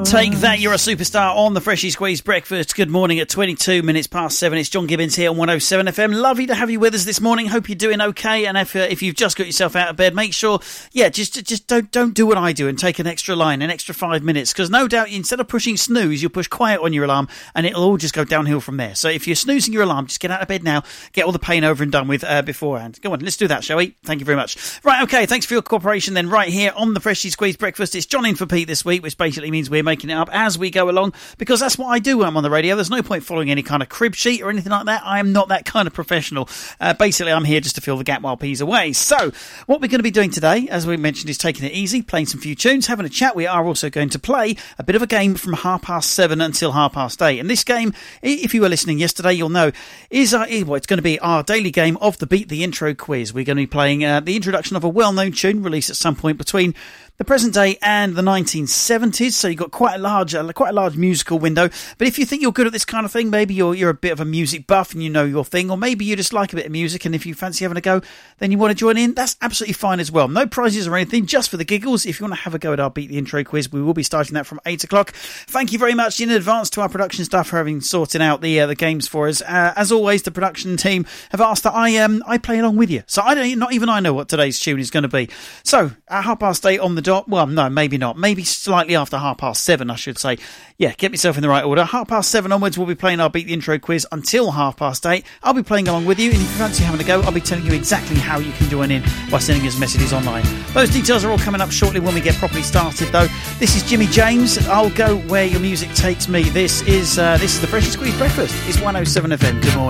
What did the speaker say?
Take that, you're a superstar on the Freshly Squeezed Breakfast. Good morning at 22 minutes past 7. It's John Gibbons here on 107 FM. Lovely to have you with us this morning. Hope you're doing okay. And if you've just got yourself out of bed, make sure, just don't do what I do and take an extra 5 minutes. Because no doubt, instead of pushing snooze, you'll push quiet on your alarm and it'll all just go downhill from there. So if you're snoozing your alarm, just get out of bed now. Get all the pain over and done with beforehand. Go on, let's do that, shall we? Thank you very much. Right, okay, thanks for your cooperation then right here on the Freshly Squeezed Breakfast. It's John in for Pete this week, which basically means we're making it up as we go along, because that's what I do when I'm on the radio. There's no point following any kind of crib sheet or anything like that. I am not that kind of professional. Basically, I'm here just to fill the gap while Pete's away. So, what we're going to be doing today, as we mentioned, is taking it easy, playing some few tunes, having a chat. We are also going to play a bit of a game from 7:30 until 8:30. And this game, if you were listening yesterday, you'll know, it's going to be our daily game of the Beat the Intro quiz. We're going to be playing the introduction of a well-known tune released at some point between the present day and the 1970s, so you've got quite a large musical window. But if you think you're good at this kind of thing, maybe you're a bit of a music buff and you know your thing, or maybe you just like a bit of music, and if you fancy having a go, then you want to join in, that's absolutely fine as well. No prizes or anything, just for the giggles. If you want to have a go at our Beat the Intro quiz, we will be starting that from 8 o'clock. Thank you very much in advance to our production staff for having sorted out the games for us. As always, the production team have asked that I play along with you, so not even I know what today's tune is going to be. So at 8:30 on the dot. Well, no, maybe not. Maybe slightly after 7:30, I should say. Yeah, get yourself in the right order. 7:30 onwards, we'll be playing our Beat the Intro quiz until 8:30. I'll be playing along with you, and if you fancy having a go, I'll be telling you exactly how you can join in by sending us messages online. Those details are all coming up shortly when we get properly started, though. This is Jimmy James. I'll go where your music takes me. This is the Freshly Squeezed Breakfast. It's 107 FM. Good morning.